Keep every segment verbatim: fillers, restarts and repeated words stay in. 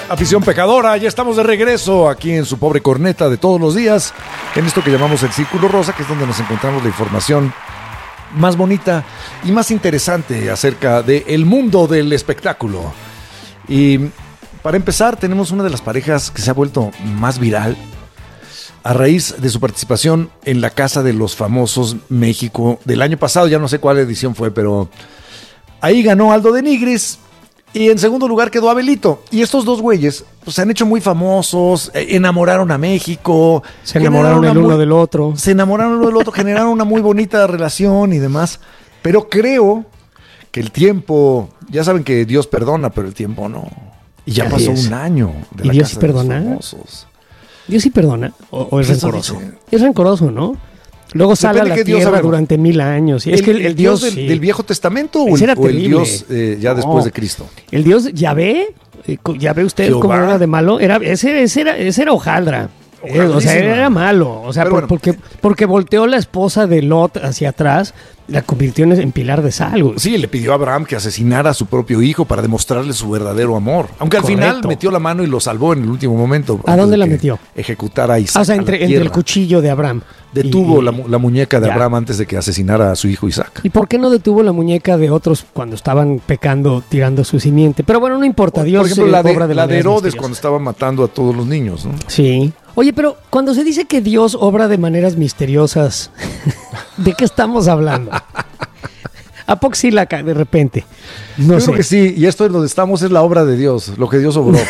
Afición pecadora, ya estamos de regreso aquí en su pobre corneta de todos los días, en esto que llamamos el Círculo Rosa, que es donde nos encontramos la información más bonita y más interesante acerca del mundo del espectáculo. Y para empezar, tenemos una de las parejas que se ha vuelto más viral a raíz de su participación en la Casa de los Famosos México del año pasado. Ya no sé cuál edición fue, pero ahí ganó Aldo de Nigris. Y en segundo lugar quedó Abelito. Y estos dos güeyes pues, se han hecho muy famosos, eh, enamoraron a México. Se enamoraron el uno muy, del otro. Se enamoraron el uno del otro, generaron una muy bonita relación y demás. Pero creo que el tiempo, ya saben que Dios perdona, pero el tiempo no. Y ya pasó un año de ¿Y la Dios Casa sí perdona? de los Famosos. ¿Dios sí perdona? ¿O, o es Pues rencoroso? dice. Es rencoroso, ¿no? Luego sale a la Dios, tierra a ver, durante mil años. Y ¿El, es que el, el Dios, Dios del, sí. del Viejo Testamento o el, o el Dios eh, ya no. después de Cristo? El Dios, ya ve, ya ve usted Jehová. cómo era de malo. Era, ese, ese, era, ese era hojaldra. Eh, o sea, era malo. O sea, por, bueno. porque, porque volteó la esposa de Lot hacia atrás, la convirtió en, en pilar de sal. Sí, le pidió a Abraham que asesinara a su propio hijo para demostrarle su verdadero amor. Aunque al Correcto. final metió la mano y lo salvó en el último momento. ¿A dónde la metió? Ejecutara a Isaac. Ah, o sea, entre, entre el cuchillo de Abraham. Detuvo y, y, la, la muñeca de ya. Abraham antes de que asesinara a su hijo Isaac. ¿Y por qué no detuvo la muñeca de otros cuando estaban pecando, tirando su simiente? Pero bueno, no importa. Dios, por ejemplo, eh, la de, obra de, la de Herodes cuando estaba matando a todos los niños, ¿no? Sí. Oye, pero cuando se dice que Dios obra de maneras misteriosas, ¿de qué estamos hablando? ¿A poco sí la cae de repente? No Yo sé. creo que sí, y esto es donde estamos, es la obra de Dios, lo que Dios obró.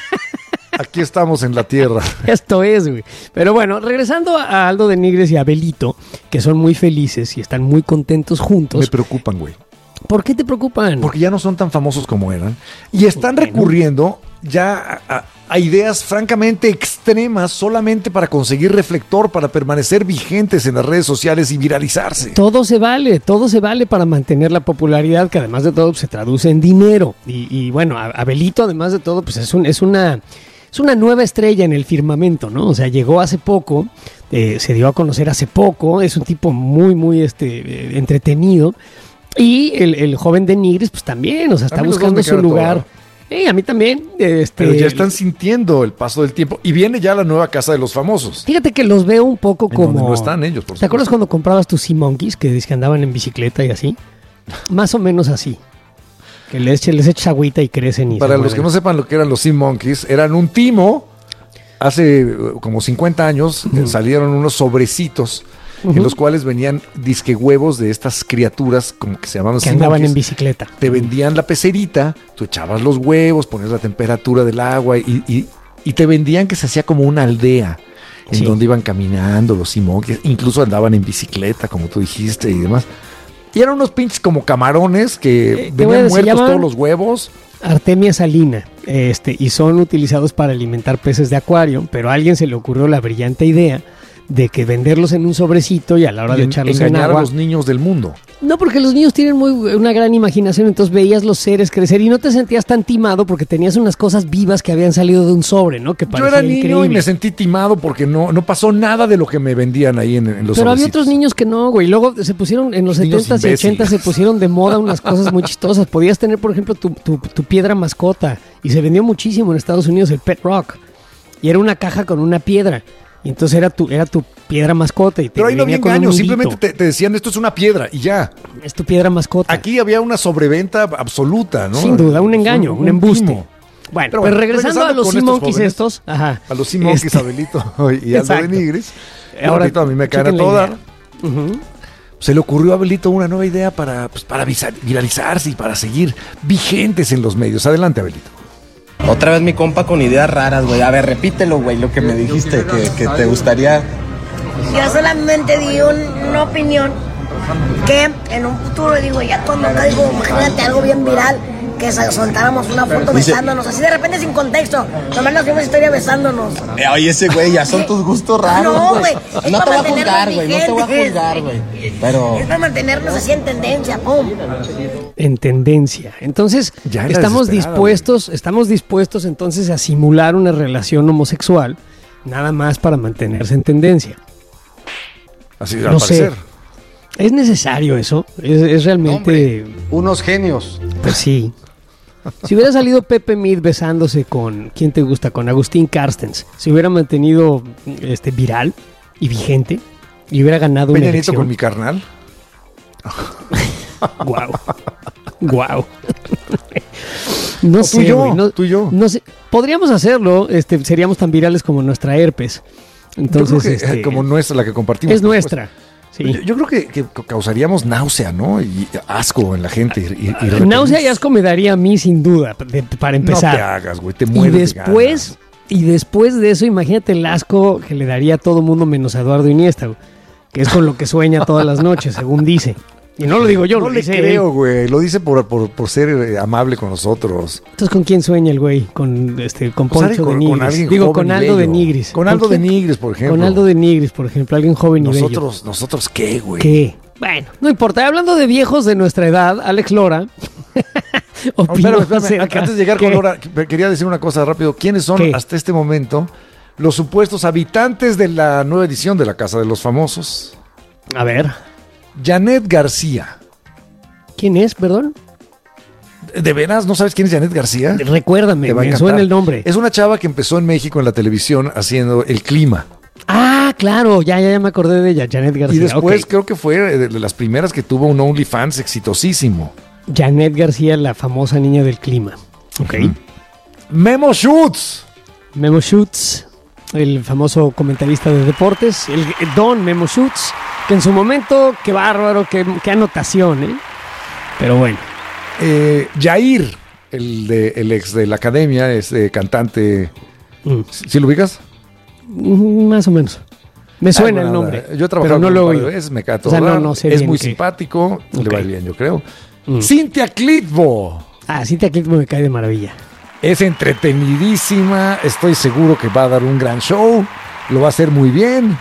Aquí estamos en la tierra. Esto es, güey. Pero bueno, regresando a Aldo de Nigris y a Abelito, que son muy felices y están muy contentos juntos. Me preocupan, güey. ¿Por qué te preocupan? Porque ya no son tan famosos como eran. Y están bueno. recurriendo ya a, a, a ideas francamente extremas solamente para conseguir reflector, para permanecer vigentes en las redes sociales y viralizarse. Todo se vale, todo se vale para mantener la popularidad, que además de todo se traduce en dinero. Y, y bueno, Abelito además de todo pues es, un, es una... Es una nueva estrella en el firmamento, ¿no? O sea, llegó hace poco, eh, se dio a conocer hace poco, es un tipo muy, muy este, eh, entretenido. Y el, el joven de Nigris, pues también, o sea, está buscando su lugar. Eh, a mí también. Este, Pero ya están sintiendo el paso del tiempo. Y viene ya la nueva Casa de los Famosos. Fíjate que los veo un poco en como... no están ellos, por ¿Te acuerdas cuando comprabas tus Sea Monkeys, que, que andaban en bicicleta y así? Más o menos así. Que les, les echas agüita y crecen. Y Para los que no sepan lo que eran los Sea Monkeys, eran un timo. Hace como cincuenta años uh-huh. salieron unos sobrecitos uh-huh. en los cuales venían disque huevos de estas criaturas como que se llamaban que andaban monkeys. En bicicleta. Te vendían la pecerita, tú echabas los huevos, ponías la temperatura del agua y, y, y te vendían que se hacía como una aldea en sí. donde iban caminando los Sea Monkeys. Incluso andaban en bicicleta, como tú dijiste y demás. Y eran unos pinches como camarones que eh, venían muertos todos los huevos. Artemia salina, este, y son utilizados para alimentar peces de acuario, pero a alguien se le ocurrió la brillante idea de que venderlos en un sobrecito y a la hora y de echarlos en engañar agua. a los niños del mundo. No, porque los niños tienen muy una gran imaginación, entonces veías los seres crecer y no te sentías tan timado porque tenías unas cosas vivas que habían salido de un sobre, ¿no? Que Yo era niño increíble. Y me sentí timado porque no, no pasó nada de lo que me vendían ahí en, en los Pero sobrecitos. había otros niños que no, güey. Luego se pusieron, en los setentas y ochentas se pusieron de moda unas cosas muy chistosas. Podías tener, por ejemplo, tu, tu, tu piedra mascota y se vendió muchísimo en Estados Unidos el Pet Rock. Y era una caja con una piedra. Y entonces era tu, era tu piedra mascota. Y te Pero ahí no había engaño, un simplemente te, te decían esto es una piedra y ya. Es tu piedra mascota. Aquí había una sobreventa absoluta, ¿no? Sin duda, un engaño, un, un embuste. Timo. Bueno, pero pues regresando, regresando a los Sea Monkeys estos. Ajá. A los Sea Monkeys, este, Abelito y Aldo de Nigris. Ahora a mí me caen a todo dar. Uh-huh. Se le ocurrió a Abelito una nueva idea para, pues, para viralizarse y para seguir vigentes en los medios. Adelante, Abelito. Otra vez mi compa con ideas raras, güey. A ver, repítelo, güey, lo que me dijiste, que, que te gustaría. Yo solamente di un, una opinión que en un futuro, digo, ya todo nunca digo, imagínate algo bien viral, que soltáramos una foto Dice, besándonos, así de repente sin contexto, nomás nos vimos historia besándonos. Eh, oye, ese güey, ya son tus gustos raros, no, güey. No te voy a juzgar, güey, no te voy a juzgar, güey. Pero... es para mantenernos así en tendencia, pum. En tendencia. Entonces, estamos dispuestos, estamos dispuestos entonces a simular una relación homosexual, nada más para mantenerse en tendencia. Así al no parecer. Sé. ¿Es necesario eso? ¿Es, es realmente...? Hombre, unos genios. Pues sí. Si hubiera salido Pepe Mid besándose con, ¿quién te gusta? Con Agustín Carstens, se hubiera mantenido este, viral y vigente y hubiera ganado Peña una Nieto elección. con mi carnal. Guau. Guau. No O sé, tú y yo, güey, no, tú y yo. no sé. Podríamos hacerlo, este, seríamos tan virales como nuestra herpes. Entonces, yo creo que, este, como nuestra, la que compartimos. es nuestra. Sí. Yo, yo creo que, que causaríamos náusea, ¿no? Y asco en la gente. Y, y- y repelús. Náusea y asco me daría a mí sin duda, de- para empezar. No te hagas, güey, te y mueres de después, ganas. y después de eso, imagínate el asco que le daría a todo mundo menos a Eduardo Iniesta, güey, que es con lo que sueña todas las noches, según dice. Y no lo digo yo, No lo le dice creo, él. güey. Lo dice por, por, por ser eh, amable con nosotros. Entonces, ¿con quién sueña el güey? Con este, con Pues, Poncho con- de con Nigris. alguien Digo, joven con y Aldo de bello. Nigris. Con Aldo de quién? Nigris, por ejemplo. Con Aldo de Nigris, por ejemplo, alguien joven y bello. Nosotros, ¿nosotros qué, güey? ¿Qué? Bueno, no importa. Hablando de viejos de nuestra edad, Alex Lora Oh, opinó espérame, espérame. acerca- Antes de llegar con ¿Qué? Laura, quería decir una cosa rápido. ¿Quiénes son ¿Qué? hasta este momento los supuestos habitantes de la nueva edición de la Casa de los Famosos? A ver, Janet García. ¿quién es, perdón? ¿De veras no sabes quién es Janet García? Recuérdame, Te va a me encantar. suena el nombre. Es una chava que empezó en México en la televisión haciendo el clima. Ah, claro, ya, ya, ya me acordé de ella, Janet García. Y después ok. creo que fue de las primeras que tuvo un OnlyFans exitosísimo. Janet García, la famosa niña del clima. Ok. Memo Schutz. Memo Schutz, el famoso comentarista de deportes, el, el don Memo Schutz, que en su momento, qué bárbaro, qué, qué anotación, ¿eh? Pero bueno. Eh, Jair, el, de, el ex de la academia, es eh, cantante. Mm. ¿Sí lo ubicas? Mm, Más o menos. Me suena Ah, el bueno, nombre. Yo he trabajado pero no con lo un par oí. de veces, me cae a O todo sea, no, dar, no sé es bien muy qué. simpático, le Ok. va a ir bien, yo creo. Mm. Cintia Clitbo. Ah, Cintia Clitbo me cae de maravilla. Es entretenidísima, estoy seguro que va a dar un gran show, lo va a hacer muy bien.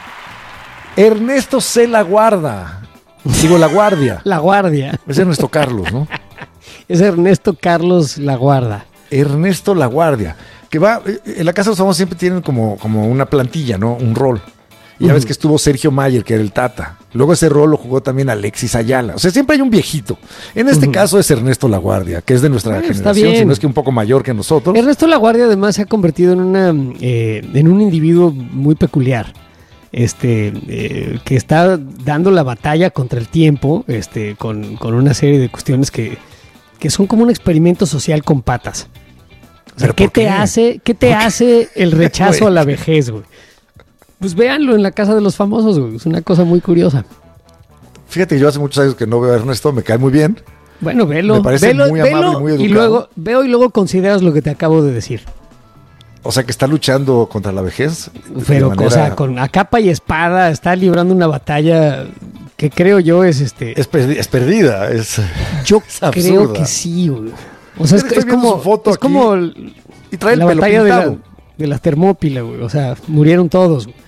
Ernesto C. La Guarda, digo La Guardia, La Guardia. es Ernesto Carlos, ¿no? Es Ernesto Carlos La Guarda. Ernesto La Guardia, que va, eh, en la Casa de los Famosos siempre tienen como, como una plantilla, ¿no? Un rol. Y ya ves que estuvo Sergio Mayer, que era el Tata. Luego ese rol lo jugó también Alexis Ayala. O sea, siempre hay un viejito. En este caso es Ernesto La Guardia, que es de nuestra Bueno, está generación, bien. si no es que un poco mayor que nosotros. Ernesto La Guardia además se ha convertido en una eh, en un individuo muy peculiar. Este eh, que está dando la batalla contra el tiempo, este, con, con una serie de cuestiones que, que son como un experimento social con patas. O sea, ¿Pero ¿qué por te qué? hace, qué te hace el rechazo Güey. a la vejez, güey? Pues véanlo en la Casa de los Famosos, güey. Es una cosa muy curiosa. Fíjate, yo hace muchos años que no veo a Ernesto, me cae muy bien. Bueno, velo. Me parece velo, muy amable velo y muy y educado. luego veo y luego consideras lo que te acabo de decir. O sea, que está luchando contra la vejez. de Pero, manera- o sea, con a capa y espada está librando una batalla que creo yo es este. es, perdi- es perdida. Es, yo es creo absurda. que sí, güey. O sea, es, Estoy es viendo como, su foto es aquí como el- y trae el la pelo batalla de la, pintado. de las Termópilas, güey. O sea, murieron todos. güey.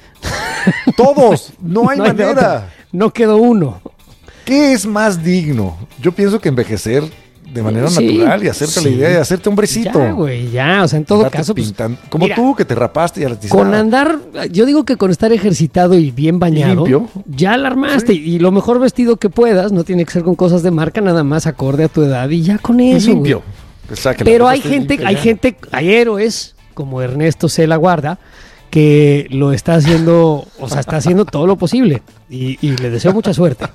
Todos, no hay No hay de manera. otra. No quedó uno. ¿Qué es más digno? Yo pienso que envejecer de manera Sí, natural y hacerte sí. la idea de hacerte hombrecito. Ya, güey, ya. O sea, en todo Andarte caso, pues, pintando. Como mira, tú, que te rapaste y a la con andar, yo digo que con estar ejercitado y bien bañado, limpio. ya la armaste. Sí. Y lo mejor vestido que puedas, no tiene que ser con cosas de marca, nada más acorde a tu edad y ya con y eso. güey. limpio. O sea, que la Pero ropa hay esté gente, limpia hay ya. gente, hay héroes como Ernesto C. La Guarda que lo está haciendo, o sea, está haciendo todo lo posible y, y le deseo mucha suerte.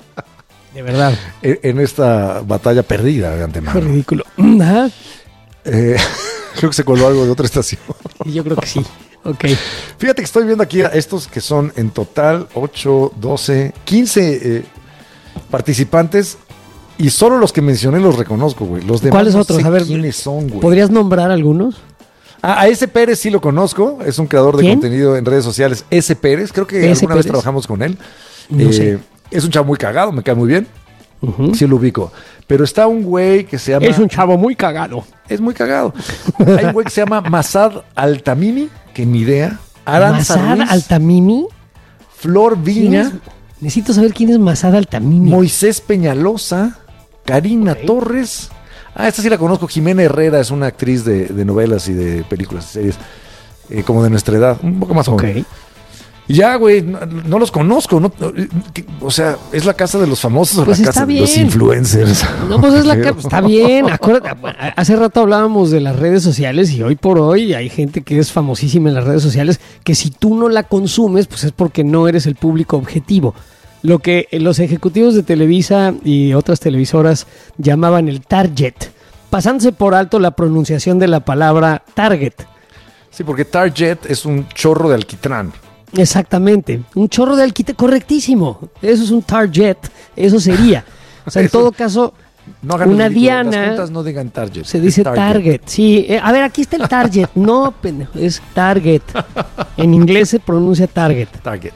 De verdad, En, en esta batalla perdida de antemano. fue ridículo. Ajá, Eh, creo que se coló algo de otra estación. y yo creo que sí. Ok. Fíjate que estoy viendo aquí a estos que son en total ocho, doce, quince eh, participantes y solo los que mencioné los reconozco, güey. Los demás ¿Cuáles no otros? sé A ver, quiénes son, güey. ¿Podrías nombrar algunos? Ah, a ese Pérez sí lo conozco, es un creador de ¿Quién? contenido en redes sociales. Ese Pérez, creo que ¿Ese alguna vez Pérez? trabajamos con él. No Eh, sé. Es un chavo muy cagado, me cae muy bien. Ujú. Sí lo ubico. Pero está un güey que se llama... Es un chavo muy cagado. Es muy cagado. Hay un güey que se llama Masad Altamimi, que ni idea. Aranza Masad Ruiz, Altamimi. Flor ¿Quién Viña, es? Necesito saber quién es Masad Altamimi. Moisés Peñalosa, Karina Ok. Torres. Ah, esta sí la conozco. Jimena Herrera es una actriz de, de novelas y de películas y series, eh, como de nuestra edad, un poco más joven. Ok. Y ya, güey, no, no los conozco. No, no, o sea, ¿es la casa de los famosos o Pues la está casa bien. de los influencers? No, pues es la que está bien. Acuérdate, hace rato hablábamos de las redes sociales y hoy por hoy hay gente que es famosísima en las redes sociales que si tú no la consumes, pues es porque no eres el público objetivo. Lo que los ejecutivos de Televisa y otras televisoras llamaban el target, pasándose por alto la pronunciación de la palabra target. Sí, porque target es un chorro de alquitrán. Exactamente, un chorro de alquitrán, correctísimo. Eso es un target, eso sería. O sea, en todo caso, No hagan una el ridículo. Las diana cuentas no digan target. se dice es target. Sí, eh, a ver, aquí está el target. No, pendejo, es target. En inglés se pronuncia target. Target.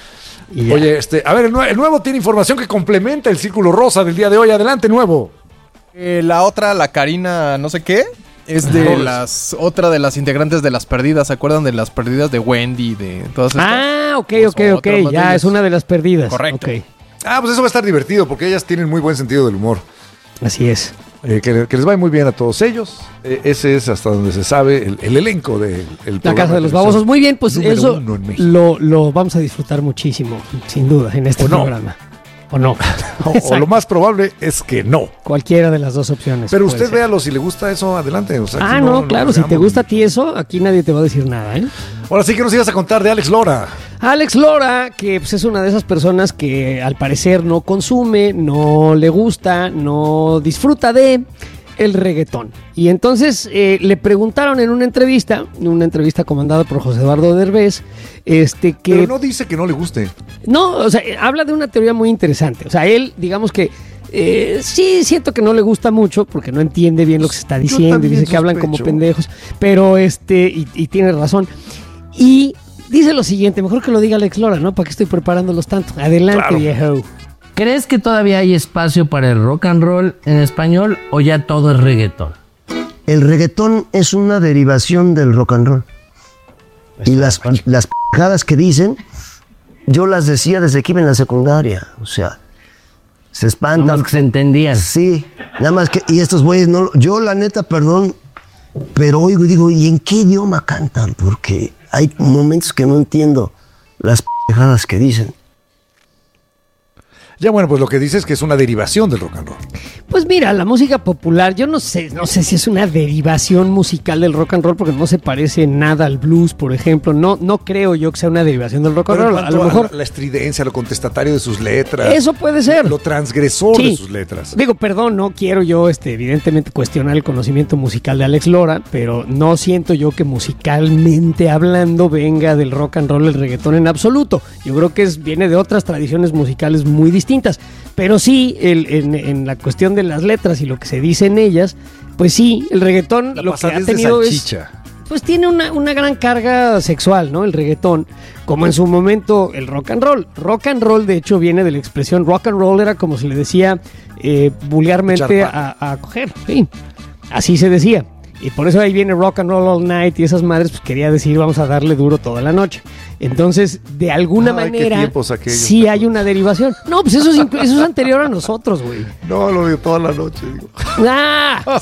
Y ya. Oye, este, a ver, el, nue- el nuevo tiene información que complementa el círculo rosa del día de hoy. Adelante, nuevo. Eh, la otra, la Karina, no sé qué, es de Ajá. las otra de las integrantes de Las Perdidas. ¿Se acuerdan de Las Perdidas de Wendy, de todas estas? Ah, ok, Pues ok, ok. otra más de Ya, ellas. es una de las perdidas. Correcto. Ok, Ah, pues eso va a estar divertido porque ellas tienen muy buen sentido del humor. así es. Eh, que, que les vaya muy bien a todos ellos. Eh, ese es hasta donde se sabe el, el elenco de el La programa Casa de los televisión Babosos. Muy bien, pues número eso uno en México. lo, lo vamos a disfrutar muchísimo, sin duda, en este O no. programa. O no. O, o lo más probable es que no. Cualquiera de las dos opciones. Pero puede usted ser. véalo, si le gusta eso, adelante. O sea, Ah, aquí no, claro, si te pegamos. gusta a ti eso, aquí nadie te va a decir nada, ¿eh? Ahora sí que nos ibas a contar de Alex Lora. Alex Lora, que pues, es una de esas personas que al parecer no consume, no le gusta, no disfruta de el reggaetón. Y entonces eh, le preguntaron en una entrevista, una entrevista comandada por José Eduardo Derbez, este que... Pero no dice que no le guste. No, o sea, eh, habla de una teoría muy interesante. O sea, él, digamos que eh, sí siento que no le gusta mucho porque no entiende bien lo que se está Yo diciendo y también dice que hablan como sospecho. pendejos, pero este, y, y tiene razón. Y dice lo siguiente, mejor que lo diga Alex Lora, ¿no? ¿Para qué estoy preparándolos tanto? Adelante, Claro. viejo. ¿Crees que todavía hay espacio para el rock and roll en español o ya todo es reggaetón? El reggaetón es una derivación del rock and roll. Y las, las pendejadas que dicen, yo las decía desde que iba en la secundaria. O sea, se Nada espantan. más que se entendían. Sí, nada más que, y estos güeyes, no, yo la neta, perdón, pero oigo y digo, ¿y en qué idioma cantan? Porque hay momentos que no entiendo las pendejadas que dicen. Ya bueno, pues lo que dice es que es una derivación del rock and roll. Pues mira, la música popular, yo no sé, no sé si es una derivación musical del rock and roll porque no se parece nada al blues, por ejemplo. No, no creo yo que sea una derivación del rock and Pero en roll. A cuanto lo mejor la, la estridencia, lo contestatario de sus letras. eso puede ser. Lo transgresor Sí. de sus letras. Digo, perdón, no quiero yo, este, evidentemente, cuestionar el conocimiento musical de Alex Lora, pero no siento yo que musicalmente hablando venga del rock and roll el reggaetón en absoluto. Yo creo que es, viene de otras tradiciones musicales muy distintas. Pero sí, el, en, en la cuestión de las letras y lo que se dice en ellas, pues sí, el reggaetón La lo que ha pasadez de tenido es... salchicha. Pues tiene una, una gran carga sexual, ¿no? El reggaetón, como en su momento el rock and roll. Rock and roll, de hecho, viene de la expresión rock and roll, era como se le decía eh, vulgarmente Echar a, a coger, sí, así se decía. Y por eso ahí viene rock and roll all night y esas madres, pues quería decir vamos a darle duro toda la noche. Entonces, de alguna Ay, qué manera, tiempos aquellos, sí ¿te hay una derivación. No, pues eso es, inclu- eso es anterior a nosotros, güey. No, lo digo toda la noche. Digo. ¡Ah!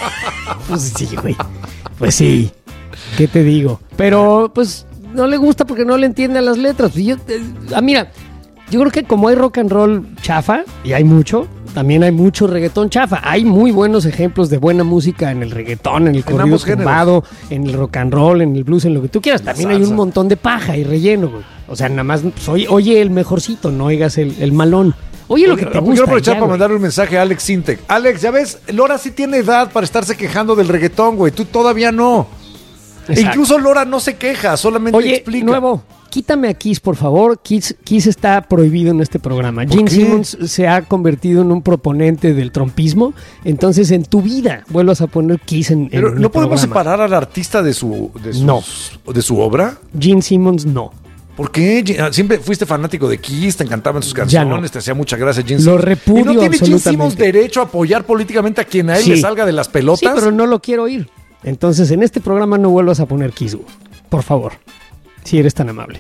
Pues sí, güey. Pues sí. ¿Qué te digo? Pero, pues, no le gusta porque no le entiende a las letras. Y yo, eh, ah, mira, yo creo que como hay rock and roll chafa, y hay mucho, también hay mucho reggaetón chafa. Hay muy buenos ejemplos de buena música en el reggaetón, en el corrido ambos géneros. tumbado, en el rock and roll, en el blues, en lo que tú quieras. También hay un salsa. montón de paja y relleno, güey. O sea, nada más, pues, oye, oye el mejorcito, no oigas el, el malón. Oye, lo que te Quiero gusta. aprovechar ya, para güey. mandarle un mensaje a Alex Sintek. Alex, ya ves, Lora sí tiene edad para estarse quejando del reggaetón, güey. Tú todavía no. E Exacto. incluso Lora no se queja, solamente Oye, explica. nuevo, quítame a Kiss, por favor. Kiss, Kiss está prohibido en este programa. ¿Por Gene qué? Simmons se ha convertido en un proponente del trompismo. Entonces, en tu vida vuelvas a poner Kiss en, en Pero el no podemos programa. separar al artista de su, de, sus- No. de su obra. Gene Simmons, no. ¿Por qué? Gene- Siempre fuiste fanático de Kiss, te encantaban sus Ya canciones, no. te hacía mucha gracia Gene Lo Simmons. repudio ¿Y no tiene Gene absolutamente. Simmons derecho a apoyar políticamente a quien a él Sí. le salga de las pelotas? Sí, pero no lo quiero oír. Entonces, en este programa no vuelvas a poner Kiss, güey. Por favor. Si eres tan amable.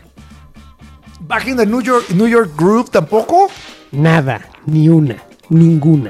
Back in the New York, New York Group, ¿tampoco? Nada, ni una, ninguna.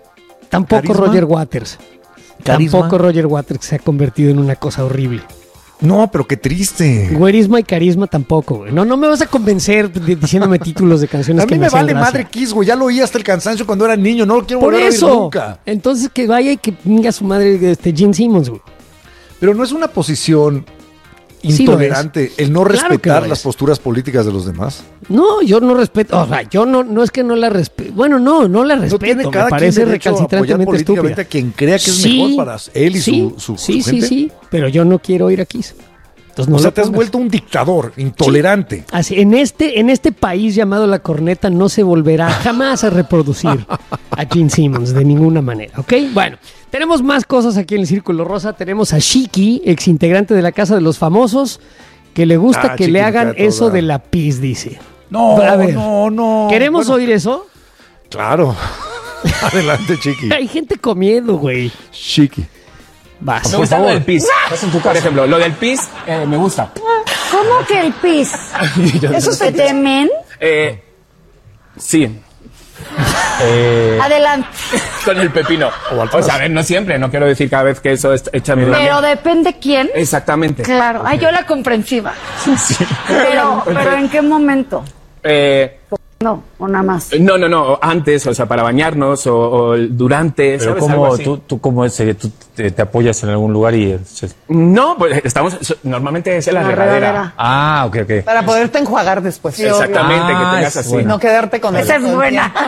Tampoco ¿Carisma? Roger Waters. ¿Carisma? Tampoco Roger Waters se ha convertido en una cosa horrible. No, pero qué triste. Güerismo y carisma tampoco, güey. No, no me vas a convencer de- diciéndome títulos de canciones A que mí me hacían vale gracia. madre Kiss, güey. Ya lo oí hasta el cansancio cuando era niño. No lo quiero Por volver a eso. oír nunca. Entonces que vaya y que venga su madre este, Gene Simmons, güey. Pero no es una posición Sí lo intolerante el no Claro que respetar lo las es. posturas políticas de los demás. No, yo no respeto, o sea, yo no, no es que no la respeto. Bueno, no, no la No respeto. tiene cada me quien parece derecho a apoyar recalcitrantemente políticamente estúpida. a quien crea que es mejor para él y sí, su, su, sí, su sí, gente. sí, pero yo no quiero ir a Kiss. Entonces no O sea, lo te has pongas. vuelto un dictador, intolerante. Así, en este, en este país llamado La Corneta no se volverá jamás a reproducir a Gene Simmons de ninguna manera, ¿ok? Bueno, tenemos más cosas aquí en el Círculo Rosa. Tenemos a Shiki, ex integrante de la Casa de los Famosos, que le gusta Ah, que Chiqui le me hagan cae eso toda. de la pis, dice. No, A ver, no, no. ¿Queremos Bueno, oír eso? Claro. Adelante, Chiqui. Hay gente comiendo, güey. Chiqui. Vas. Me gusta lo del pis. Por ejemplo, lo del pis eh, me gusta. ¿Cómo que el pis? ¿Eso se temen? Eh, sí. Eh, Adelante. con el pepino. O sea, a ver, no siempre. No quiero decir cada vez que eso es hecha mi Pero depende quién. Exactamente. Claro. Ay, yo la comprensiva. Pero, pero ¿en qué momento? Eh, No, o nada más. no, no, no. Antes, o sea, para bañarnos o, o durante. Pero ¿sabes? Algo ¿cómo, así. tú, tú cómo es? Eh, ¿Tú te, te apoyas en algún lugar y... se- No, pues estamos. so- Normalmente es en la, La regadera. regadera. Ah, ok, ok. Para poderte enjuagar después. Exactamente, Ah, que tengas es así. bueno. No quedarte con Esa eso es todo el buena.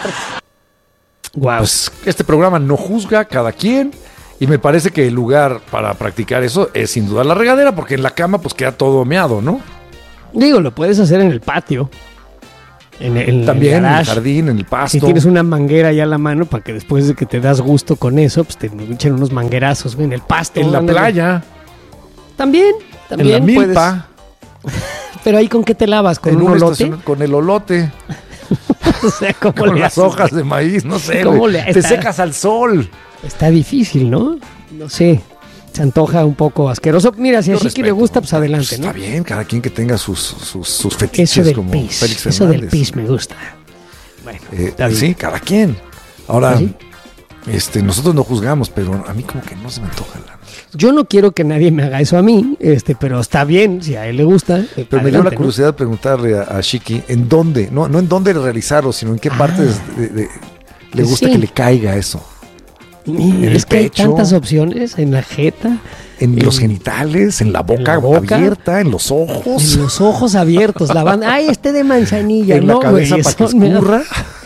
Wow. Pues este programa no juzga a cada quien. Y me parece que el lugar para practicar eso es sin duda la regadera, porque en la cama pues queda todo meado, ¿no? Digo, lo puedes hacer en el patio. En el, en También en el garage. jardín, en el pasto. Si tienes una manguera ya a la mano, para que después de que te das gusto con eso, pues te echen unos manguerazos, güey, en el pasto. en la ándale. playa, También, en también. la puedes- milpa, Pero ahí con qué te lavas, con en un una olote. estación- con el olote, O sea, ¿cómo con le las haces, hojas güey? de maíz, no sé, ¿Cómo güey. le- Te está- secas al sol. Está difícil, ¿no? No sé. Se antoja un poco asqueroso. Mira, si a Yo Chiqui le respeto, gusta, pues adelante, Pues ¿no? está bien, cada quien que tenga sus, sus, sus Eso fetiches del como pis. Félix Eso del Fernández. pis me gusta. Bueno, Eh, está bien. sí, cada quien. Ahora, ¿Ah, sí? este, nosotros no juzgamos, pero a mí como que no se me antoja la... Yo no quiero que nadie me haga eso a mí, este, pero está bien, si a él le gusta. eh, Pero me dio la adelante, ¿no? curiosidad de preguntarle a, a Shiki en dónde, no, no en dónde realizarlo, sino en qué Ah. partes de- de- le gusta Sí. que le caiga eso. Mira, en el es que hay pecho. tantas opciones en la jeta, En En- los genitales, en la boca, la boca. abierta, en los ojos, en los ojos abiertos, la banda, ay, este de manzanilla, en no, la cabeza güey, para que eso me da- escurra.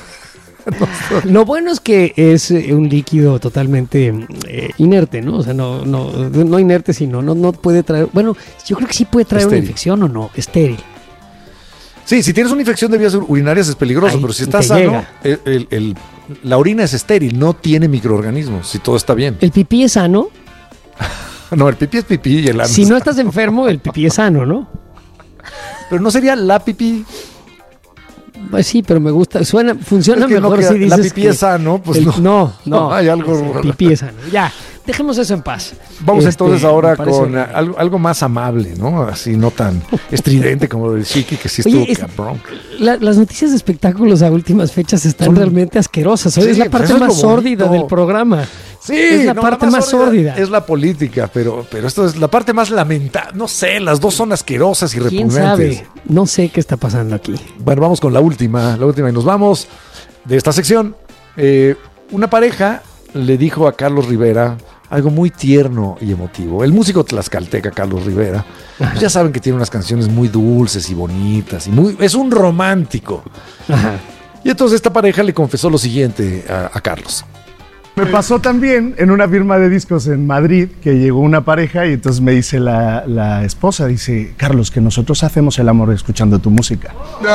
Lo bueno es que es eh, un líquido totalmente eh, inerte, ¿no? O sea, no, no, no inerte, sino no, no puede traer. Bueno, yo creo que sí puede traer Estéril. una infección o no, estéril. Sí, si tienes una infección de vías urinarias es peligroso, Ahí pero si te estás sano, llega. el- el- el- la orina es estéril, no tiene microorganismos, si todo está bien. El pipí es sano. No, el pipí es pipí y el ano Si es no ano. estás enfermo, el pipí es sano, ¿no? Pero no sería la pipí. Pues sí, pero me gusta, suena, funciona Es que no mejor queda- si dices la pipí que es sano, pues el- no. no, no, Hay algo el raro. pipí es sano. Ya, dejemos eso en paz. Vamos Este, entonces ahora me parece- con eh, algo, algo más amable, ¿no? Así no tan estridente como el Chiqui, que sí estuvo Oye, es- cabrón. La- las noticias de espectáculos a últimas fechas están Son- realmente asquerosas. Hoy Sí, es la pues parte eso es más lo sórdida bonito. del programa. Sí, es la no, parte más sórdida. Es la política, pero, pero esto es la parte más lamentable. No sé, las dos son asquerosas y ¿Quién repugnantes. sabe? No sé qué está pasando aquí. Bueno, vamos con la última, la última y nos vamos de esta sección. Eh, una pareja le dijo a Carlos Rivera algo muy tierno y emotivo. El músico tlaxcalteca Carlos Rivera, pues ya saben que tiene unas canciones muy dulces y bonitas y muy, es un romántico. Ajá. Y entonces esta pareja le confesó lo siguiente a, a Carlos. Me pasó también en una firma de discos en Madrid que llegó una pareja y entonces me dice la, la esposa, dice, Carlos, que nosotros hacemos el amor escuchando tu música.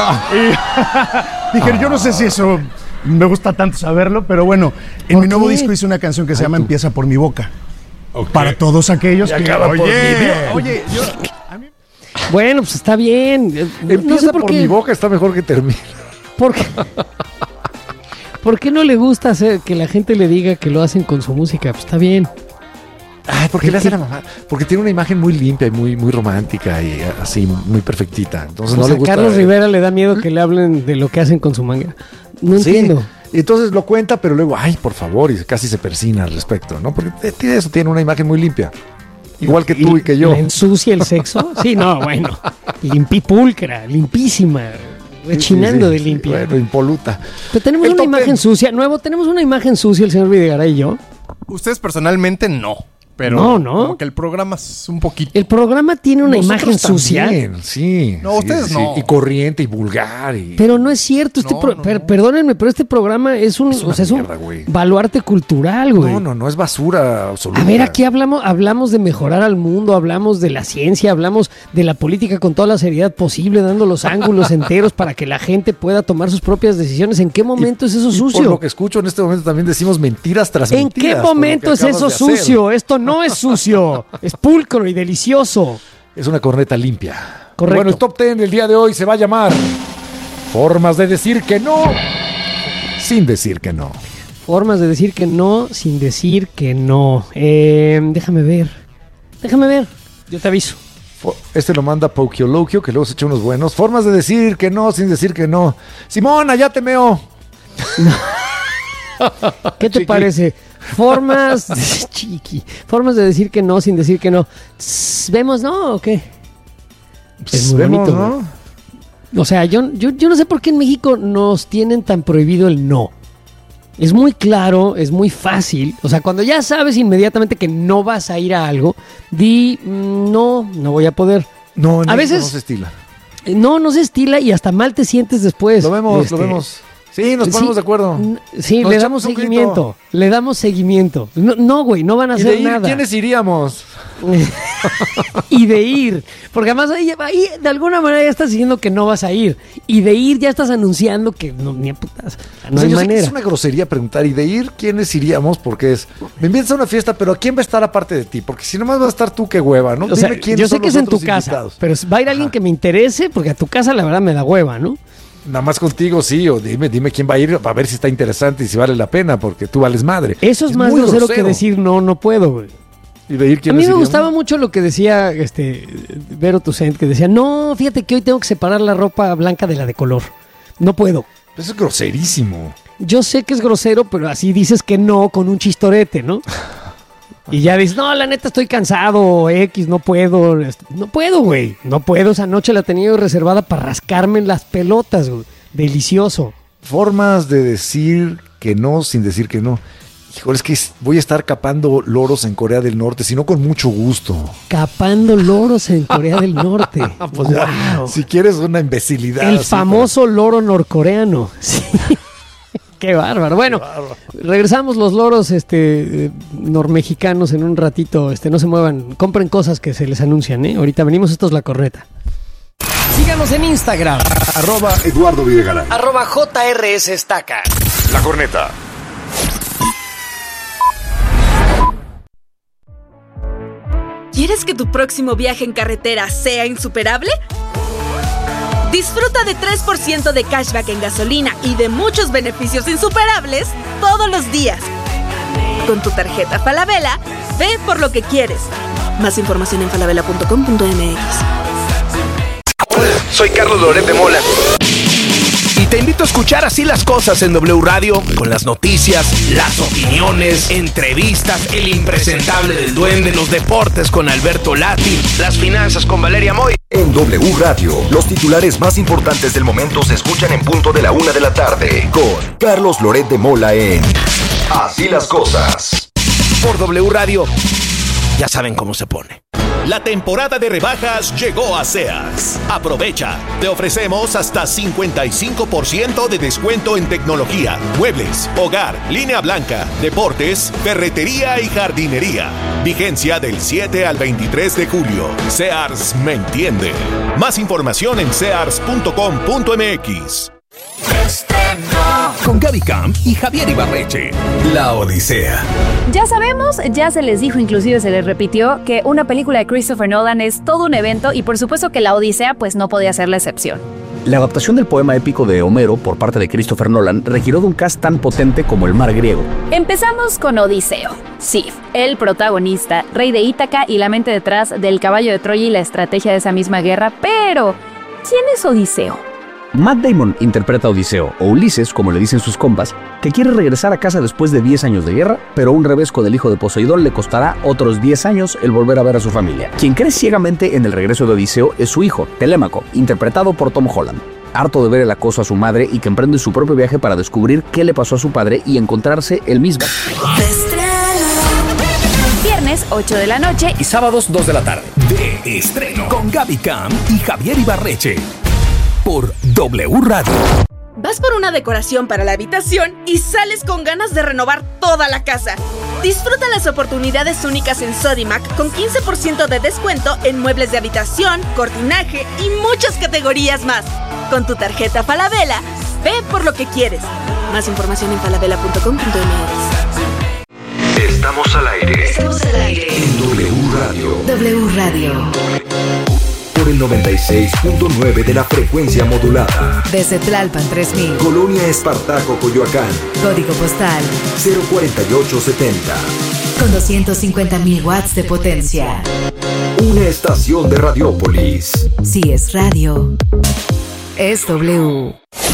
Y dije, yo no sé si eso me gusta tanto saberlo, pero bueno, en ¿Por mi nuevo qué? disco hice una canción que se Ay, llama tú. Empieza por mi boca. Para todos aquellos Y que... acaba por Oye, mi- oye, yo... a mí- Bueno, pues está bien. No Empieza sé por, por qué. mi boca, está mejor que termine. ¿Por qué? ¿Por qué no le gusta hacer que la gente le diga que lo hacen con su música? Pues está bien. Ay, ¿por qué le hace la mamá? Porque tiene una imagen muy limpia y muy, muy romántica y así, muy perfectita. Entonces Pues no le a gusta. Carlos Rivera le da miedo que le hablen de lo que hacen con su manga. No Sí. entiendo. Y entonces lo cuenta, pero luego, ay, por favor, y casi se persina al respecto, ¿no? Porque eh, tiene eso, tiene una imagen muy limpia. Igual que tú y que yo. ¿La ensucia el sexo? Sí, no, bueno. Limpipulcra, limpísima. Rechinando sí, sí, de limpia. Bueno, impoluta. Pero tenemos el una imagen ten. sucia. Nuevo, tenemos una imagen sucia el señor Videgaray y yo. Ustedes personalmente no. Pero no, no. Como que el programa es un poquito. El programa tiene una Nosotros imagen sucia. También, sí. No, sí, ustedes sí, no. Y corriente y vulgar. Y... Pero no es cierto. Este no, pro... no, per- no. Perdónenme, pero este programa es un, Es una o sea, es mierda, un güey. baluarte cultural, güey. No, no, no es basura absoluta. A ver, aquí hablamos, hablamos de mejorar al mundo, hablamos de la ciencia, hablamos de la política con toda la seriedad posible, dando los ángulos enteros para que la gente pueda tomar sus propias decisiones. ¿En qué momento Y- es eso y sucio? Por lo que escucho en este momento también decimos mentiras tras ¿En mentiras. qué por lo que momento es acabas eso de hacer. sucio? Esto no es sucio, es pulcro y delicioso. Es una corneta limpia. Correcto. Bueno, el top diez del día de hoy se va a llamar Formas de decir que no sin decir que no. Formas de decir que no sin decir que no. Eh, déjame ver. Déjame ver. Yo te aviso. Fo- Este lo manda Pokiolokio, que luego se echa unos buenos. Formas de decir que no sin decir que no. Simona, ya te meo. ¿Qué te Chiqui. parece? Formas. Chiqui. Formas de decir que no sin decir que no. Tss, ¿Vemos, no? ¿O qué? Es muy Vemos, bonito, ¿no? O sea, yo, yo, yo no sé por qué en México nos tienen tan prohibido el no. Es muy claro, es muy fácil. O sea, cuando ya sabes inmediatamente que no vas a ir a algo, di, mm, no, no voy a poder. No, en A México veces- no se estila. Eh, No, no se estila y hasta mal te sientes después. Lo vemos, Este, lo vemos. Sí, nos ponemos sí, de acuerdo. n- Sí, Nos le echamos damos un grito. seguimiento. Le damos seguimiento. No, no, güey, no van a ¿Y hacer de ir, nada. quiénes iríamos? Y de ir. Porque además ahí, ahí de alguna manera ya estás diciendo que no vas a ir. Y de ir ya estás anunciando que no, ni a putas. No O sea, hay yo sé que manera. es una grosería preguntar, ¿y de ir quiénes iríamos? Porque es, me invitas a una fiesta, pero ¿a quién va a estar aparte de ti? Porque si nomás va a estar tú, qué hueva, ¿no? O sea, Dime quiénes yo sé son que los es en tu otros casa, invitados. pero va a ir alguien que me interese, porque a tu casa la verdad me da hueva, ¿no? Nada más contigo, sí, o dime, dime quién va a ir, a ver si está interesante y si vale la pena, porque tú vales madre. Eso es, más muy grosero, que decir no, no puedo, güey. ¿Y de ir A mí quiénes me iríamos? gustaba mucho lo que decía este Vero Tucent, que decía, no, fíjate que hoy tengo que separar la ropa blanca de la de color. No puedo. Eso es groserísimo. Yo sé que es grosero, pero así dices que no con un chistorete, ¿no? Y ya dices, no, la neta estoy cansado, X, no puedo. este, No puedo, güey. No puedo. Esa noche la tenía yo reservada para rascarme en las pelotas, güey. Delicioso. Formas de decir que no sin decir que no. Híjole, es que es- voy a estar capando loros en Corea del Norte, sino con mucho gusto. Capando loros en Corea del Norte. Pues ya, Guau. si quieres una imbecilidad. El así, famoso loro norcoreano. Sí. Qué bárbaro. Bueno, regresamos los loros este eh, normexicanos en un ratito. Este, no se muevan, compren cosas que se les anuncian, ¿eh? Ahorita venimos, esto es La Corneta. Síganos en Instagram, Arroba Eduardo Videgaray. arroba J R S Estaca. La Corneta. ¿Quieres que tu próximo viaje en carretera sea insuperable? Disfruta de tres por ciento de cashback en gasolina y de muchos beneficios insuperables todos los días. Con tu tarjeta Falabella, ve por lo que quieres. Más información en falabella punto com punto m x. Soy Carlos Loret de Mola. Y te invito a escuchar Así las Cosas en W Radio, con las noticias, las opiniones, entrevistas, el impresentable del Duende, los deportes con Alberto Lati, las finanzas con Valeria Moy. En W Radio, los titulares más importantes del momento se escuchan en punto de la una de la tarde con Carlos Loret de Mola en Así las Cosas. Por W Radio, ya saben cómo se pone. La temporada de rebajas llegó a Sears. Aprovecha. Te ofrecemos hasta cincuenta y cinco por ciento de descuento en tecnología, muebles, hogar, línea blanca, deportes, ferretería y jardinería. Vigencia del siete al veintitrés de julio. Sears me entiende. Más información en sears punto com punto m x. Con Gaby Camp y Javier Ibarreche. La Odisea. Ya sabemos, ya se les dijo, inclusive se les repitió, que una película de Christopher Nolan es todo un evento y por supuesto que La Odisea pues no podía ser la excepción. La adaptación del poema épico de Homero por parte de Christopher Nolan requirió de un cast tan potente como el mar griego. Empezamos con Odiseo. Sif, el protagonista, rey de Ítaca y la mente detrás del caballo de Troya y la estrategia de esa misma guerra, pero ¿quién es Odiseo? Matt Damon interpreta a Odiseo, o Ulises, como le dicen sus compas, que quiere regresar a casa después de diez años de guerra, pero un revés con el hijo de Poseidón le costará otros diez años el volver a ver a su familia. Quien cree ciegamente en el regreso de Odiseo es su hijo, Telémaco, interpretado por Tom Holland. Harto de ver el acoso a su madre y que emprende su propio viaje para descubrir qué le pasó a su padre y encontrarse él mismo. Viernes ocho de la noche y sábados dos de la tarde. De estreno con Gaby Cam y Javier Ibarreche por W Radio. Vas por una decoración para la habitación y sales con ganas de renovar toda la casa. Disfruta las oportunidades únicas en Sodimac con quince por ciento de descuento en muebles de habitación, cortinaje y muchas categorías más. Con tu tarjeta Falabella, ve por lo que quieres. Más información en falabella punto com punto m x. Estamos al aire. Estamos al aire. En W Radio. W Radio. Por el noventa y seis punto nueve de la frecuencia modulada. Desde Tlalpan tres mil. Colonia Espartaco, Coyoacán. Código postal cero cuarenta y ocho setenta. Con doscientos cincuenta mil watts de potencia. Una estación de Radiópolis. Si es radio, es W.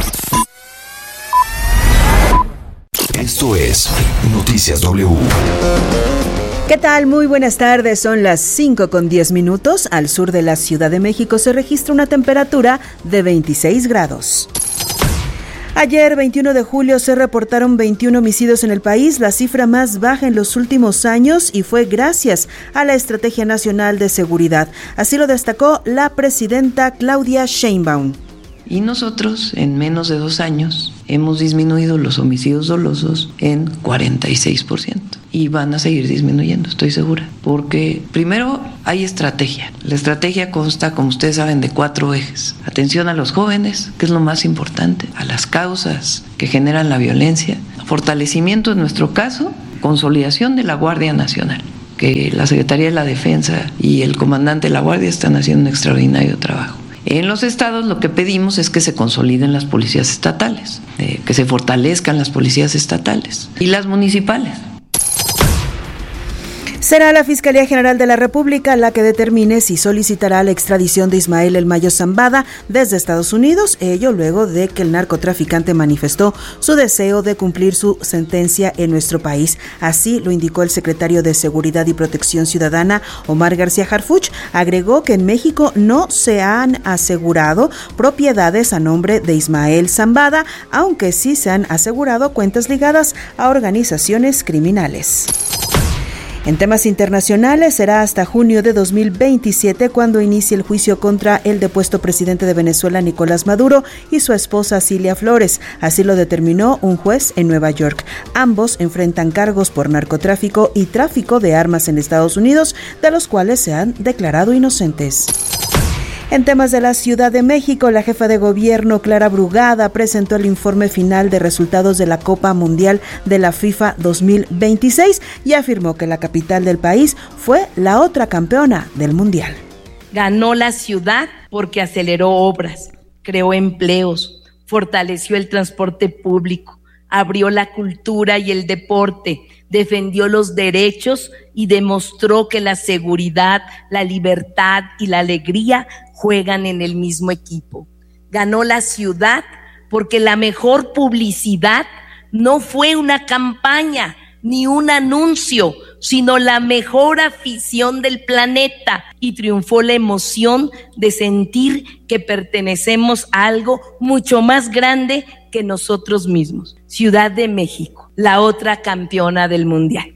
Esto es Noticias W. ¿Qué tal? Muy buenas tardes, son las cinco con diez minutos. Al sur de la Ciudad de México se registra una temperatura de veintiséis grados. Ayer, veintiuno de julio, se reportaron veintiún homicidios en el país, la cifra más baja en los últimos años, y fue gracias a la Estrategia Nacional de Seguridad. Así lo destacó la presidenta Claudia Sheinbaum. Y nosotros, en menos de dos años, hemos disminuido los homicidios dolosos en cuarenta y seis por ciento. Y van a seguir disminuyendo, estoy segura. Porque primero hay estrategia. La estrategia consta, como ustedes saben, de cuatro ejes. Atención a los jóvenes, que es lo más importante, a las causas que generan la violencia, fortalecimiento en nuestro caso, consolidación de la Guardia Nacional, que la Secretaría de la Defensa y el comandante de la Guardia están haciendo un extraordinario trabajo. En los estados lo que pedimos es que se consoliden las policías estatales, eh, que se fortalezcan las policías estatales y las municipales. Será la Fiscalía General de la República la que determine si solicitará la extradición de Ismael El Mayo Zambada desde Estados Unidos, ello luego de que el narcotraficante manifestó su deseo de cumplir su sentencia en nuestro país. Así lo indicó el secretario de Seguridad y Protección Ciudadana, Omar García Harfuch. Agregó que en México no se han asegurado propiedades a nombre de Ismael Zambada, aunque sí se han asegurado cuentas ligadas a organizaciones criminales. En temas internacionales, será hasta junio de dos mil veintisiete cuando inicie el juicio contra el depuesto presidente de Venezuela, Nicolás Maduro, y su esposa, Cilia Flores. Así lo determinó un juez en Nueva York. Ambos enfrentan cargos por narcotráfico y tráfico de armas en Estados Unidos, de los cuales se han declarado inocentes. En temas de la Ciudad de México, la jefa de gobierno, Clara Brugada, presentó el informe final de resultados de la Copa Mundial de la FIFA dos mil veintiséis y afirmó que la capital del país fue la otra campeona del Mundial. Ganó la ciudad porque aceleró obras, creó empleos, fortaleció el transporte público, abrió la cultura y el deporte, defendió los derechos y demostró que la seguridad, la libertad y la alegría juegan en el mismo equipo. Ganó la ciudad porque la mejor publicidad no fue una campaña ni un anuncio, sino la mejor afición del planeta, y triunfó la emoción de sentir que pertenecemos a algo mucho más grande que nosotros mismos. Ciudad de México, la otra campeona del mundial.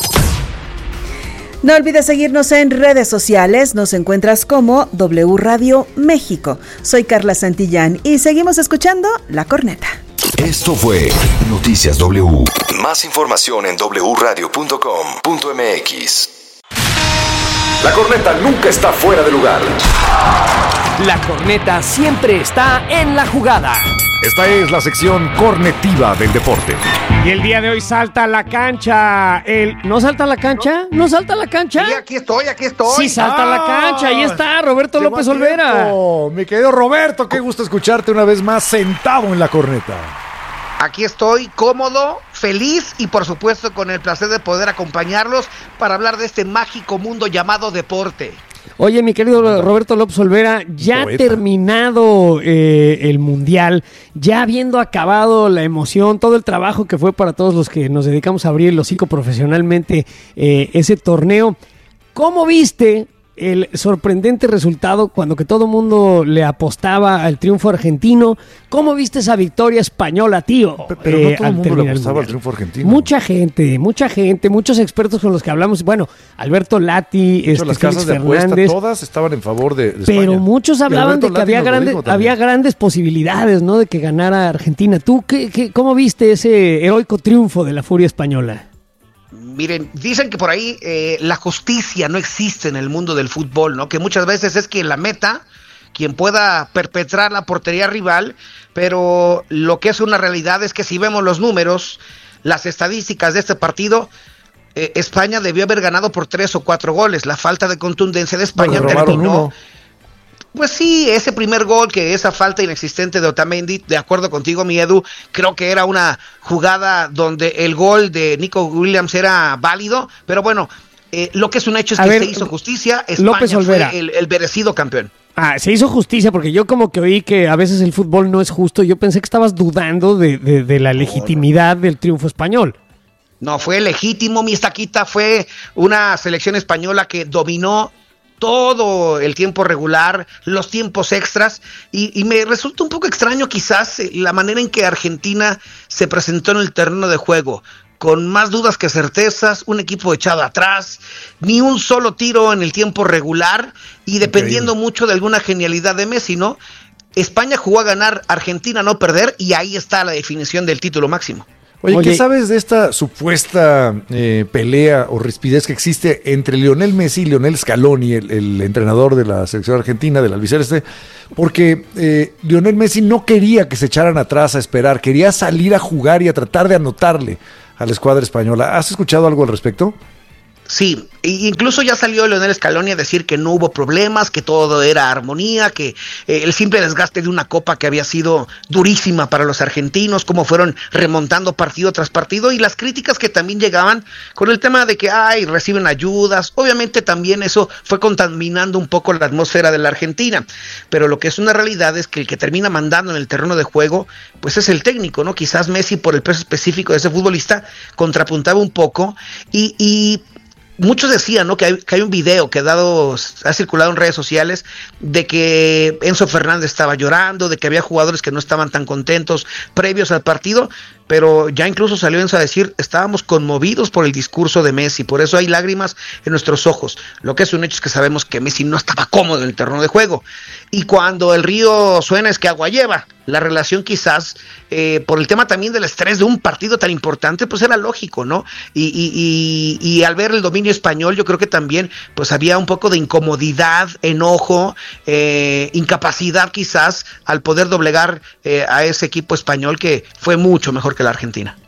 No olvides seguirnos en redes sociales, nos encuentras como W Radio México. Soy Carla Santillán y seguimos escuchando La Corneta. Esto fue Noticias W. Más información en doble u radio punto com punto m x. La Corneta nunca está fuera de lugar. La Corneta siempre está en la jugada. Esta es la sección cornetiva del deporte. Y el día de hoy salta a la cancha el... ¿No salta a la cancha? ¿No salta a la cancha? Sí, aquí estoy, aquí estoy. Sí, salta a la cancha, ahí está Roberto López Olvera. Mi querido Roberto, qué gusto escucharte una vez más sentado en la corneta. Aquí estoy, cómodo, feliz y por supuesto con el placer de poder acompañarlos para hablar de este mágico mundo llamado deporte. Oye, mi querido Roberto López Olvera, ya Poeta. terminado eh, el Mundial, ya habiendo acabado la emoción, todo el trabajo que fue para todos los que nos dedicamos a abrir los cinco profesionalmente eh, ese torneo, ¿cómo viste el sorprendente resultado cuando que todo mundo le apostaba al triunfo argentino? ¿Cómo viste esa victoria española, tío? Pero eh, no todo el al mundo terminar le el apostaba al Mundial? triunfo argentino. Mucha gente, mucha gente, muchos expertos con los que hablamos. Bueno, Alberto Lati, De hecho, este, las Félix casas de apuesta Fernández. todas estaban en favor de, de España. Pero muchos Y hablaban Alberto de que Lati había nos lo grandes, dijo también. había grandes posibilidades, ¿no? De que ganara Argentina. ¿Tú qué, qué, cómo viste ese heroico triunfo de la furia española? Miren, dicen que por ahí eh, la justicia no existe en el mundo del fútbol, ¿no? Que muchas veces es quien la meta, quien pueda perpetrar la portería rival, pero lo que es una realidad es que si vemos los números, las estadísticas de este partido, eh, España debió haber ganado por tres o cuatro goles. La falta de contundencia de España Bueno, robaron terminó... uno. Pues sí, ese primer gol, que esa falta inexistente de Otamendi, de acuerdo contigo, mi Edu, creo que era una jugada donde el gol de Nico Williams era válido, pero bueno, eh, lo que es un hecho es A que ver, se hizo justicia, España López Olvera. fue el, el merecido campeón. Ah, se hizo justicia porque yo como que oí que a veces el fútbol no es justo. Yo pensé que estabas dudando de, de, de la legitimidad del triunfo español. No, fue legítimo, mi estaquita, fue una selección española que dominó todo el tiempo regular, los tiempos extras, y, y me resulta un poco extraño quizás eh, la manera en que Argentina se presentó en el terreno de juego, con más dudas que certezas, un equipo echado atrás, ni un solo tiro en el tiempo regular, y dependiendo Increíble. mucho de alguna genialidad de Messi, ¿no? España jugó a ganar, Argentina a no perder, y ahí está la definición del título máximo. Oye, Oye. ¿qué sabes de esta supuesta eh, pelea o rispidez que existe entre Lionel Messi y Lionel Scaloni, el, el entrenador de la selección argentina, del albiceleste? Porque eh, Lionel Messi no quería que se echaran atrás a esperar, quería salir a jugar y a tratar de anotarle a la escuadra española. ¿Has escuchado algo al respecto? Sí, e incluso ya salió Lionel Scaloni a decir que no hubo problemas, que todo era armonía, que eh, el simple desgaste de una copa que había sido durísima para los argentinos, cómo fueron remontando partido tras partido, y las críticas que también llegaban con el tema de que, ay, reciben ayudas. Obviamente también eso fue contaminando un poco la atmósfera de la Argentina, pero lo que es una realidad es que el que termina mandando en el terreno de juego, pues es el técnico, ¿no? Quizás Messi, por el peso específico de ese futbolista, contrapuntaba un poco, y... y muchos decían, ¿no?, que hay, que hay un video que ha dado, ha circulado en redes sociales de que Enzo Fernández estaba llorando, de que había jugadores que no estaban tan contentos previos al partido, pero ya incluso salió Enzo a decir, estábamos conmovidos por el discurso de Messi, por eso hay lágrimas en nuestros ojos. Lo que es un hecho es que sabemos que Messi no estaba cómodo en el terreno de juego, y cuando el río suena es que agua lleva. La relación quizás, eh, por el tema también del estrés de un partido tan importante, pues era lógico, ¿no? Y, y, y, y al ver el dominio español, yo creo que también pues había un poco de incomodidad, enojo, eh, incapacidad quizás al poder doblegar eh, a ese equipo español que fue mucho mejor que la Argentina.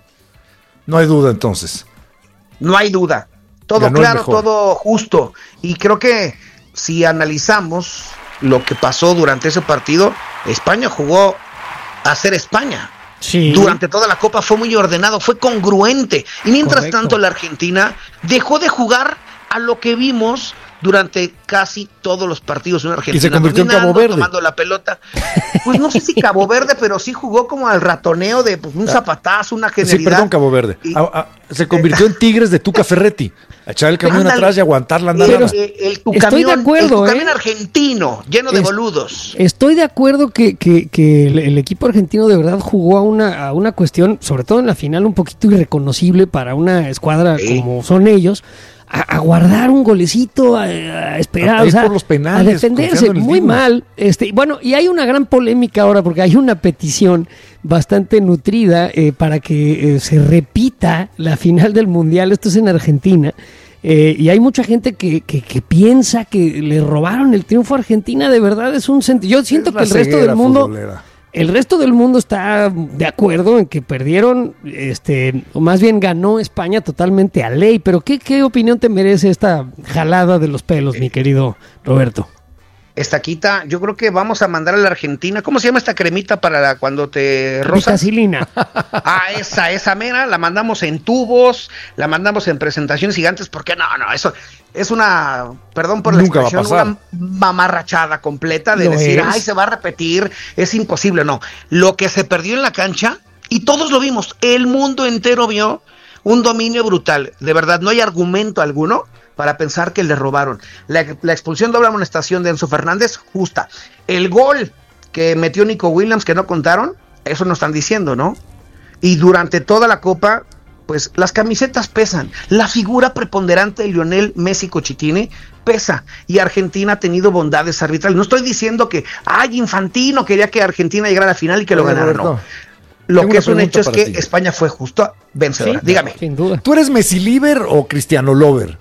No hay duda entonces. No hay duda. Todo Ganó el claro, mejor. todo justo. Y creo que si analizamos lo que pasó durante ese partido, España jugó a ser España. Sí. Durante toda la Copa fue muy ordenado, fue congruente. Y mientras Correcto. tanto la Argentina dejó de jugar a lo que vimos durante casi todos los partidos en Argentina. Y se convirtió en Cabo dominando, Verde. tomando la pelota. Pues no sé si Cabo Verde, pero sí jugó como al ratoneo de pues, un zapatazo, una Sí, genialidad. perdón, Cabo Verde. Y- Ah, ah, se convirtió en Tigres de Tuca Ferretti. A echar el camión Ándale. atrás y aguantar la El, andada. el, el tu Estoy de camión, acuerdo, el tu ¿eh? camión argentino, lleno de Es- boludos. Estoy de acuerdo que, que, que el, el equipo argentino de verdad jugó a una, a una cuestión, sobre todo en la final, un poquito irreconocible para una escuadra Sí. como son ellos. A, a guardar un golecito, a, a esperar, A ir o sea, por los penales, a defenderse confiando en el muy Dibu. mal. Este, bueno, y hay una gran polémica ahora porque hay una petición bastante nutrida eh, para que eh, se repita la final del Mundial. Esto es en Argentina. Eh, y hay mucha gente que, que, que piensa que le robaron el triunfo a Argentina. De verdad es un sentido. Yo siento Es que la el resto ceguera del mundo, futbolera. el resto del mundo está de acuerdo en que perdieron, este, o más bien ganó España totalmente a ley. Pero ¿qué, qué opinión te merece esta jalada de los pelos, mi querido Roberto? Estaquita, yo creo que vamos a mandar a la Argentina. ¿Cómo se llama esta cremita para la, cuando te rozas? Vitacilina. Ah, esa, esa mera, la mandamos en tubos, la mandamos en presentaciones gigantes, porque no, no, eso es una, perdón por la Nunca expresión, va a pasar. una mamarrachada completa de Lo decir, es. ay, se va a repetir, es imposible, no. Lo que se perdió en la cancha, y todos lo vimos, el mundo entero vio un dominio brutal, de verdad, no hay argumento alguno para pensar que le robaron. La, la expulsión doble amonestación de Enzo Fernández, justa. El gol que metió Nico Williams, que no contaron, eso nos están diciendo, ¿no? Y durante toda la Copa, pues las camisetas pesan. La figura preponderante de Lionel Messi Cochitini pesa. Y Argentina ha tenido bondades arbitrales. No estoy diciendo que, ay, Infantino quería que Argentina llegara a la final y que lo Oye, ganara, Roberto, no. Lo tengo que una es un pregunta hecho es para que ti. España fue justo vencedora. Sí, Dígame. sin duda. ¿Tú eres Messi Liver o Cristiano Lover?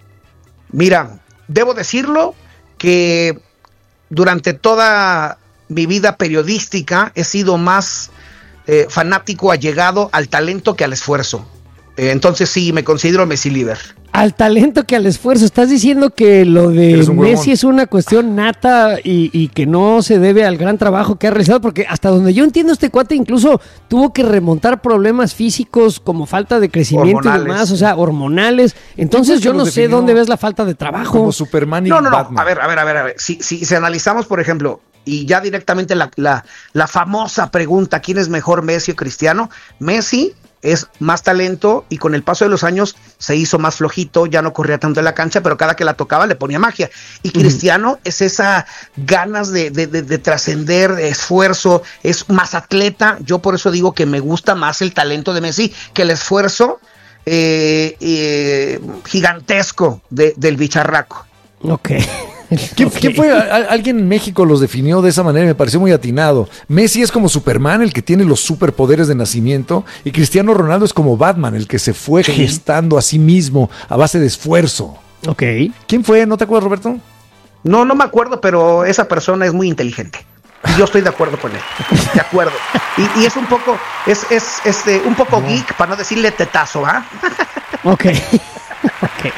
Mira, debo decirlo que durante toda mi vida periodística he sido más eh, fanático, allegado al talento que al esfuerzo. Eh, entonces sí, me considero Messi Liver. Al talento que al esfuerzo. Estás diciendo que lo de Eres un Messi huevón. es una cuestión nata y, y que no se debe al gran trabajo que ha realizado, porque hasta donde yo entiendo, este cuate incluso tuvo que remontar problemas físicos como falta de crecimiento y Hormonales. demás, o sea, hormonales. Entonces ¿Quién fue yo que no los sé definió dónde ves la falta de trabajo. Como Superman y No, no, no. Batman. A ver, a ver, a ver, a ver. Si, si, si analizamos, por ejemplo, y ya directamente la, la, la famosa pregunta, ¿quién es mejor, Messi o Cristiano? Messi es más talento y con el paso de los años se hizo más flojito, ya no corría tanto en la cancha, pero cada que la tocaba le ponía magia. Y Cristiano uh-huh. es esa ganas de, de, de, de trascender, de esfuerzo, es más atleta. Yo por eso digo que me gusta más el talento de Messi que el esfuerzo eh, eh, gigantesco de, del bicharraco. Ok. ¿Quién, Okay. ¿Quién fue? A- alguien en México los definió de esa manera y me pareció muy atinado. Messi es como Superman, el que tiene los superpoderes de nacimiento, y Cristiano Ronaldo es como Batman, el que se fue Sí. gestando a sí mismo a base de esfuerzo. Ok. ¿Quién fue? ¿No te acuerdas, Roberto? No, no me acuerdo, pero esa persona es muy inteligente. Y yo estoy de acuerdo con él. De acuerdo. Y, y es un poco, es, es este, un poco no. geek, para no decirle tetazo, ¿ah? Ok. Ok.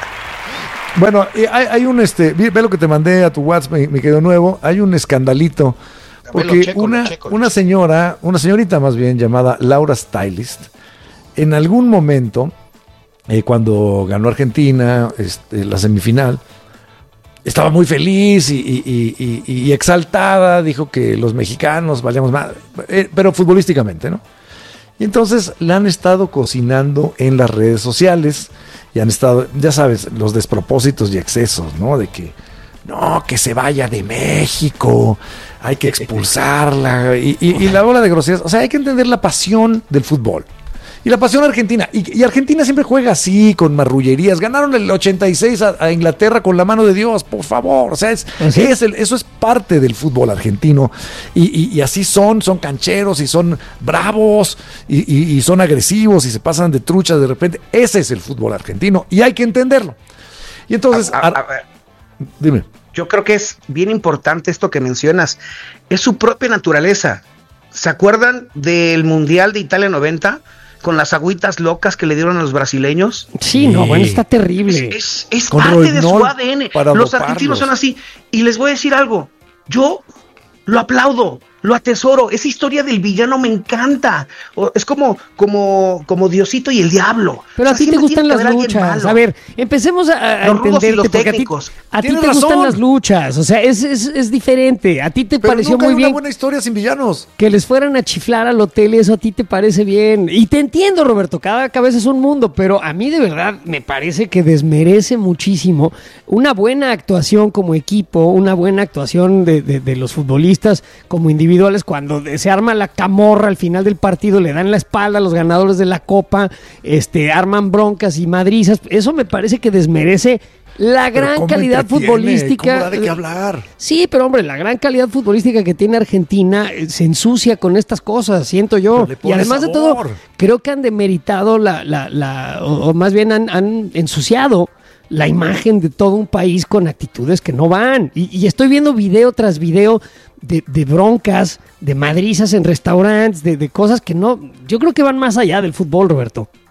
Bueno, eh, hay, hay un, este, ve ve lo que te mandé a tu WhatsApp, mi, mi querido nuevo, hay un escandalito, porque checo, una, checo, una señora, una señorita más bien, llamada Laura Stylist, en algún momento, eh, cuando ganó Argentina, este, la semifinal, estaba muy feliz y, y, y, y, y exaltada, dijo que los mexicanos valíamos más, eh, pero futbolísticamente, ¿no? Y entonces la han estado cocinando en las redes sociales y han estado, ya sabes, los despropósitos y excesos, ¿no? De que, no, que se vaya de México, hay que expulsarla y, y, y la bola de groserías. O sea, hay que entender la pasión del fútbol. Y la pasión argentina. Y, y Argentina siempre juega así, con marrullerías. Ganaron el ochenta y seis a, a Inglaterra con la mano de Dios, por favor. O sea, es, ¿sí? es el, eso es parte del fútbol argentino. Y, y, y así son, son cancheros y son bravos y, y, y son agresivos y se pasan de truchas de repente. Ese es el fútbol argentino y hay que entenderlo. Y entonces, A- a- a ver. dime. Yo creo que es bien importante esto que mencionas. Es su propia naturaleza. ¿Se acuerdan del Mundial de Italia noventa? Con las agüitas locas que le dieron a los brasileños. Sí, no, bueno, está terrible. Es, es Con parte de su Rohypnol A D N. para Los doparlos. argentinos son así. Y les voy a decir algo. Yo lo aplaudo, lo atesoro. Esa historia del villano me encanta. O- es como, como, como Diosito y el diablo. Pero O a sea, ti te siempre gustan tiene que las haber alguien luchas. malo. A ver, empecemos a, a Los rudos y entenderte. los porque a ti, técnicos. a ti te Tienes gustan razón. las luchas. O sea, es, es, es diferente. A ti te Pero pareció nunca muy hay bien una buena historia sin villanos. que les fueran a chiflar al hotel y eso a ti te parece bien. Y te entiendo, Roberto, cada cabeza es un mundo, pero a mí de verdad me parece que desmerece muchísimo una buena actuación como equipo, una buena actuación de, de, de los futbolistas como individuales cuando se arma la camorra al final del partido, le dan la espalda a los ganadores de la Copa, este, arman broncas y madrizas. Eso me parece que desmerece la Pero gran ¿cómo calidad entretiene? futbolística. ¿Cómo da de qué hablar? Sí, pero hombre, la gran calidad futbolística que tiene Argentina eh, se ensucia con estas cosas, siento yo. Pero le Y pone además de todo, sabor. creo que han demeritado la, la, la o, o más bien han, han ensuciado la imagen de todo un país con actitudes que no van. Y, y estoy viendo video tras video de, de broncas, de madrizas en restaurantes, de, de cosas que no, yo creo que van más allá del fútbol, Roberto.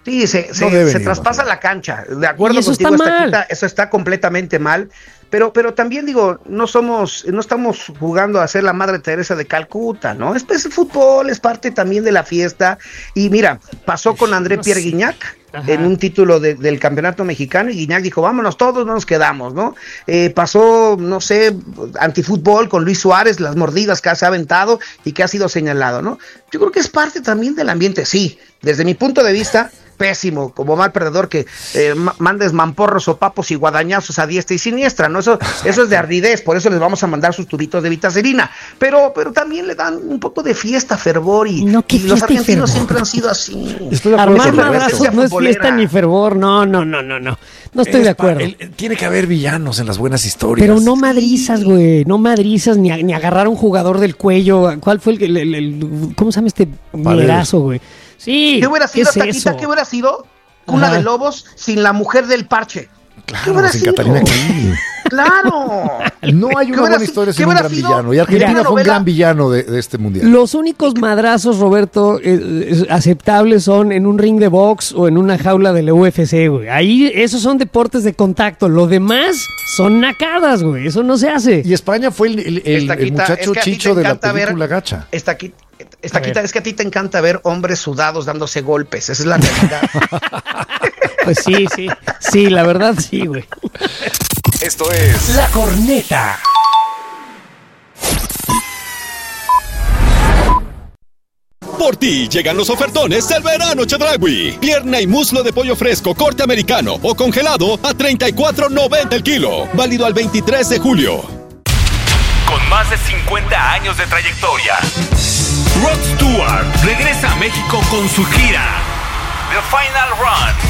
Sí, se, se, No deben se ir, traspasa no. la cancha. De acuerdo Y eso contigo, está está mal. quita- eso está completamente mal. Pero, pero también digo, no somos, no estamos jugando a ser la Madre Teresa de Calcuta, ¿no? Es, es el fútbol, es parte también de la fiesta. Y mira, pasó con André Pierre Guignac en un título de- del campeonato mexicano, y Guignac dijo, vámonos todos, no nos quedamos, ¿no? Eh, pasó, no sé, antifútbol con Luis Suárez, las mordidas que se ha aventado y que ha sido señalado, ¿no? Yo creo que es parte también del ambiente, sí, desde mi punto de vista, pésimo, como mal perdedor que eh, ma- mandes mamporros o papos y guadañazos a diestra y siniestra, ¿no? Eso, eso es de ardidez, por eso les vamos a mandar sus tubitos de vitacilina, pero, pero también le dan un poco de fiesta, fervor, y, No, ¿qué y los fiesta y argentinos fervor? siempre han sido así. Estoy de acuerdo Armar con la madrazos esencia no es fiesta futbolera. ni fervor, no, no, no, no, no. No estoy Es de pa- acuerdo. el- tiene que haber villanos en las buenas historias. Pero no madrizas, güey, no madrizas ni, a- ni agarrar a un jugador del cuello. ¿Cuál fue el, el- el- el- cómo se llama este mierazo, güey? Sí, ¿Qué hubiera sido, es Taquita? eso? ¿Qué hubiera sido? Cuna Ajá. de Lobos sin la mujer del parche. ¿Qué Claro, hubiera sin sido? Catalina Krill. ¡Claro! No hay ¿Qué una hubiera buena si- historia qué sin un hubiera gran sido? villano. Y Argentina Mira, fue un novela- gran villano de, de este mundial. Los únicos madrazos, Roberto, eh, eh, aceptables son en un ring de box o en una jaula de la U F C, güey. Ahí esos son deportes de contacto. Lo demás son nacadas, güey. Eso no se hace. Y España fue el, el- el- el Estaquita, es muchacho que a ti te chicho de la encanta ver- película Gacha. Estaquita, Estaquita, es que a ti te encanta ver hombres sudados dándose golpes. Esa es la realidad. Pues sí, sí. Sí, la verdad sí, güey. Esto es La Corneta. Por ti llegan los ofertones del verano Chedraui. Pierna y muslo de pollo fresco, corte americano o congelado a treinta y cuatro noventa el kilo. Válido al veintitrés de julio. Con más de cincuenta años de trayectoria, Rod Stewart regresa a México con su gira The Final Run.